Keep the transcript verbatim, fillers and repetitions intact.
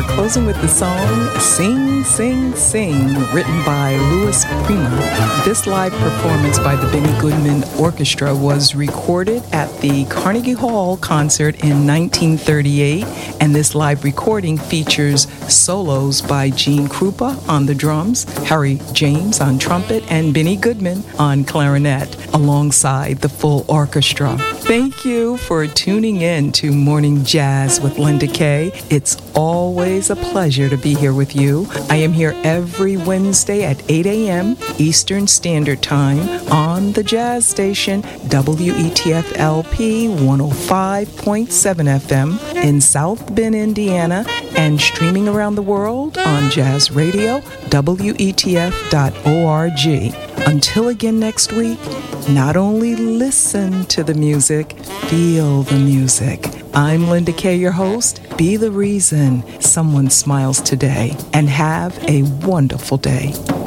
closing with the song Sing, Sing, Sing, written by Louis Prima. This live performance by the Benny Goodman Orchestra was recorded at the Carnegie Hall concert in nineteen thirty-eight, and this live recording features solos by Gene Krupa on the drums, Harry James on trumpet, and Benny Goodman on clarinet, alongside the full orchestra. Thank you for tuning in to Morning Jazz with Linda Kay. It's always a pleasure to be here with you. I am here every Wednesday at eight a.m. Eastern Standard Time on the jazz station W E T F L P one oh five point seven F M in South Bend, Indiana, and streaming around the world on Jazz Radio, W E T F dot org. Until again next week, not only listen to the music, feel the music. I'm Linda Kay, your host. Be the reason someone smiles today, and have a wonderful day.